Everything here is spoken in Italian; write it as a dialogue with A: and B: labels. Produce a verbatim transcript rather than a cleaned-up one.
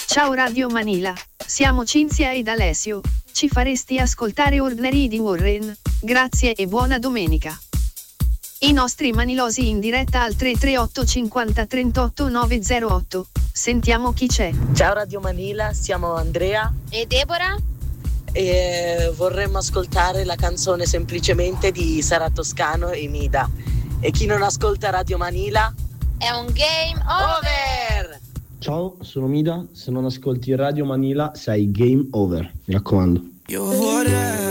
A: Ciao Radio Manila, siamo Cinzia ed Alessio. Ci faresti ascoltare Ordinary di Warren? Grazie e buona domenica. I nostri manilosi in diretta al tre tre otto cinquanta trentotto novecentotto. Sentiamo chi c'è.
B: Ciao Radio Manila, siamo Andrea
C: e Deborah
B: e vorremmo ascoltare la canzone Semplicemente di Sara Toscano e Mida. E chi non ascolta Radio Manila
C: è un game over.
D: Ciao, sono Mida, se non ascolti Radio Manila sei game over, mi raccomando.
E: Io vorrei